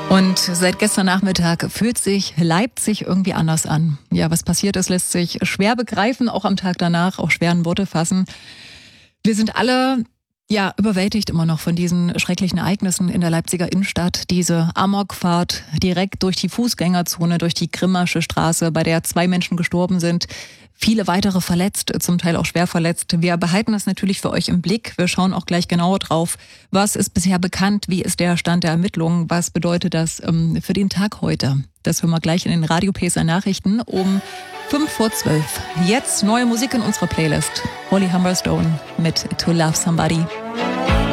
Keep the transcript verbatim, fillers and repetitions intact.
Und seit gestern Nachmittag fühlt sich Leipzig irgendwie anders an. Ja, was passiert ist, lässt sich schwer begreifen, auch am Tag danach, auch schwer in Worte fassen. Wir sind alle ja überwältigt immer noch von diesen schrecklichen Ereignissen in der Leipziger Innenstadt. Diese Amokfahrt direkt durch die Fußgängerzone, durch die Grimmasche Straße, bei der zwei Menschen gestorben sind. Viele weitere verletzt, zum Teil auch schwer verletzt. Wir behalten das natürlich für euch im Blick. Wir schauen auch gleich genauer drauf. Was ist bisher bekannt? Wie ist der Stand der Ermittlungen? Was bedeutet das ähm, für den Tag heute? Das hören wir gleich in den Radio Pacer Nachrichten um fünf vor zwölf. Jetzt neue Musik in unserer Playlist. Holly Humberstone mit To Love Somebody.